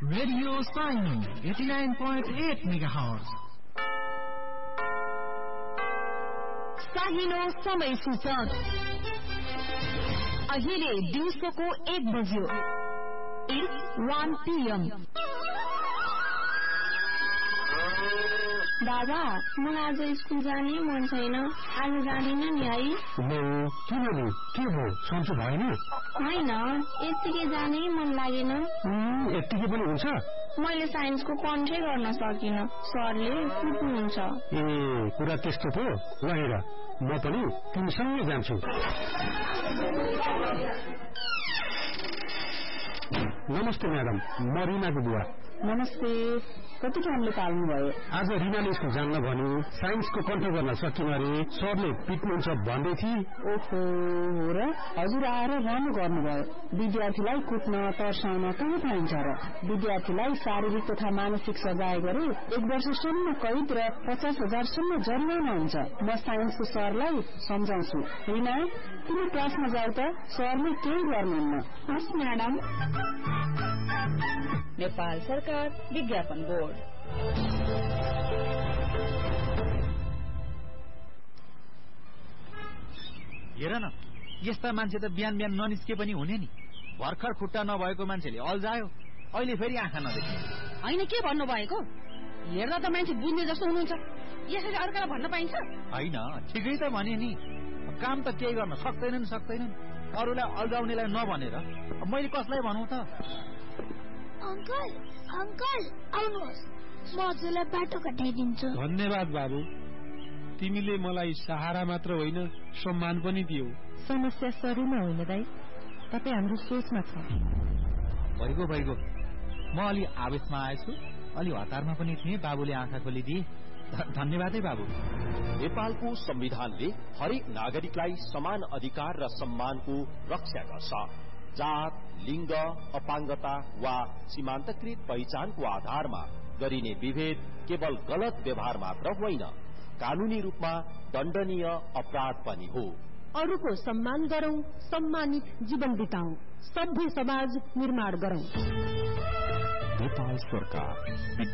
Radio साइनो 89.8 megahertz. साहिनो समय सूचक अहिले दिउँसोको 1 बज्यो। It's 1 PM। दादा, मलाई आज स्कुल जानै मन छैन। आज जाँदिन नि है। किन के हो? सन्चो भएन? होइन, यत्तिकै जानै मन लागेन। यत्तिकै पनि हुन्छ? मैले साइन्सको कन्ट्रै गर्न सकिन। सरले कुट्नुहुन्छ। कुरा त्यस्तो पो। ल हेर, म पनि तिमीसँगै जान्छु। नमस्ते म्याडम, म रिनाको बुवा। नमस्ते। कति कामले पाल्नु भयो? आज रिनाले स्कुल जान्न भन्यो, साइन्सको कन्ट्रोल गर्न सकिन अरे, सरले पिट्नुहुन्छ भन्दै थिए। ओहो, हो र? हजुर आएर राम्रो गर्नुभयो। विद्यार्थीलाई कुट्न तर्साउन कहाँ पाइन्छ र? विद्यार्थीलाई शारीरिक तथा मानसिक सजाय गरे 1 वर्षसम्म कैद र 50,000 सम्म जरिवाना हुन्छ। म साइन्सको सरलाई सम्झाउँछु। रिना, तिमी क्लासमा जाऊ त, सरले केही गर्नुहुन्न। हस् म्याडम। नेपाल सरकार विज्ञापन बोर्ड। हेर न, यस्ता मान्छे त बिहान बिहान ननिस्के पनि हुने नि। भर्खर खुट्टा नभएको मान्छेले अल्झायो, अहिले फेरि आँखा नदेख्ने। होइन, के भन्नु भएको? हेर्दा त मान्छे बुझ्ने जस्तो हुनुहुन्छ। यसरी अर्कालाई भन्न पाइन्छ? होइन, ठिकै त भने नि। काम त केही गर्न सक्दैनन्। अरूलाई अल्झाउनेलाई नभनेर मैले कसलाई भनौँ त? अंकल आउनुहोस्, म हजुरलाई बाटो कटाइदिन्छु। धन्यवाद बाबु, तिमीले मलाई सहारा मात्र होइन सम्मान पनि दियौ। समस्या शरीरमा होइन दाइ, तपाईँ हाम्रो सोचमा छ। भइगयो, म अलि आवेशमा आएछु, अलि हतारमा पनि थिएँ। बाबुले आँखा खोलिदिए, धन्यवाद है बाबु। नेपालको संविधानले हरेक नागरिकलाई समान अधिकार र सम्मानको रक्षा गर्छ। जात, लिंग, अपाङ्गता वा सीमान्तकृत पहिचानको आधारमा गरिने विभेद केवल गलत व्यवहार मात्र होइन, कानूनी रूपमा दण्डनीय अपराध पनि हो। अरूको सम्मान गरौं, सम्मानित जीवन बिताउँ, सभ्य समाज निर्माण गरौं। नेपाल सरकार।